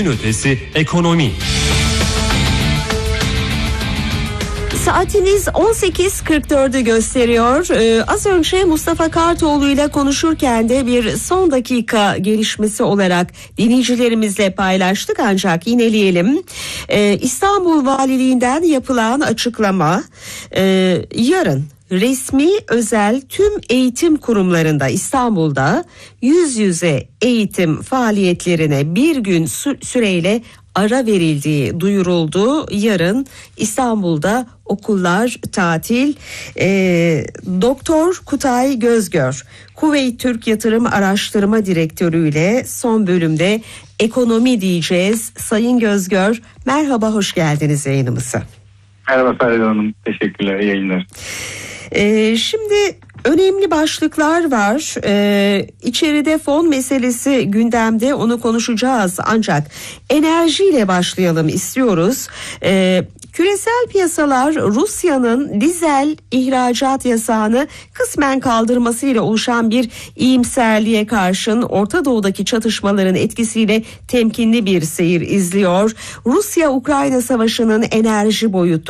gün ötesi ekonomi. Saatiniz 18.44'ü gösteriyor. Az önce Mustafa Kartoğlu ile konuşurken de bir son dakika gelişmesi olarak dinleyicilerimizle paylaştık, ancak yineleyelim. İstanbul Valiliğinden yapılan açıklama, yarın resmi özel tüm eğitim kurumlarında İstanbul'da yüz yüze eğitim faaliyetlerine bir gün süreyle ara verildiği duyuruldu. Yarın İstanbul'da okullar tatil. Doktor Kutay Gözgör, Kuveyt Türk Yatırım Araştırma Direktörü ile son bölümde ekonomi diyeceğiz. Sayın Gözgör, merhaba, hoş geldiniz yayınımıza. Merhaba Feride Hanım, teşekkürler, iyi yayınlar. Şimdi önemli başlıklar var. İçeride fon meselesi gündemde, onu konuşacağız. Ancak enerjiyle başlayalım istiyoruz. Küresel piyasalar Rusya'nın dizel ihracat yasağını kısmen kaldırmasıyla oluşan bir iyimserliğe karşın Orta Doğu'daki çatışmaların etkisiyle temkinli bir seyir izliyor. Rusya-Ukrayna savaşının enerji boyutu,